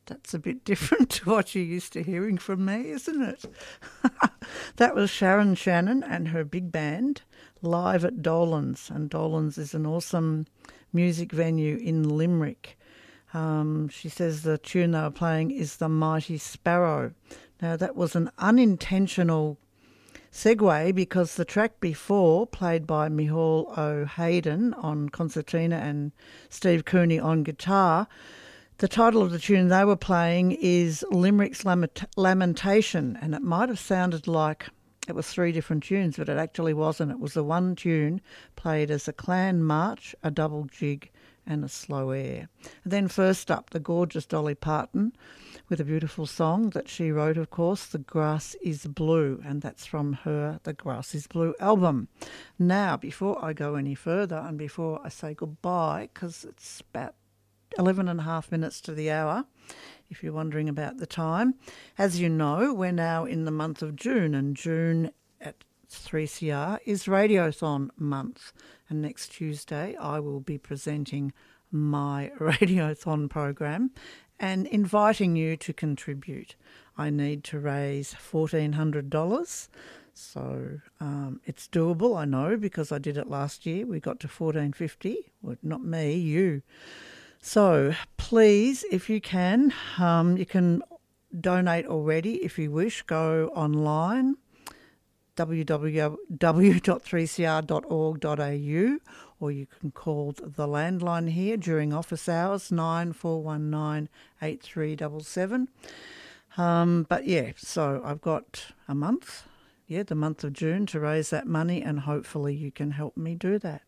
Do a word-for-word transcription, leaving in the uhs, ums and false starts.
That's a bit different to what you're used to hearing from me, isn't it? That was Sharon Shannon and her big band live at Dolan's. And Dolan's is an awesome music venue in Limerick. Um, she says the tune they were playing is The Mighty Sparrow. Now, that was an unintentional segue because the track before, played by Micheál O'Haydon on concertina and Steve Cooney on guitar, the title of the tune they were playing is Limerick's Lament- Lamentation, and it might have sounded like it was three different tunes, but it actually wasn't. It was the one tune played as a clan march, a double jig and a slow air. And then first up, the gorgeous Dolly Parton with a beautiful song that she wrote, of course, The Grass is Blue, and that's from her The Grass is Blue album. Now, before I go any further and before I say goodbye, because it's about eleven and a half minutes to the hour, if you're wondering about the time. As you know, we're now in the month of June, and June at three C R is Radiothon month. And next Tuesday I will be presenting my Radiothon program and inviting you to contribute. I need to raise fourteen hundred dollars. So um, it's doable, I know, because I did it last year. We got to fourteen fifty. Well, not me, you. So please, if you can, um, you can donate already if you wish. Go online, w w w dot three c r dot org dot a u, or you can call the landline here during office hours, nine four one nine, eight three seven seven. Um, but yeah, so I've got a month, yeah, the month of June to raise that money, and hopefully you can help me do that.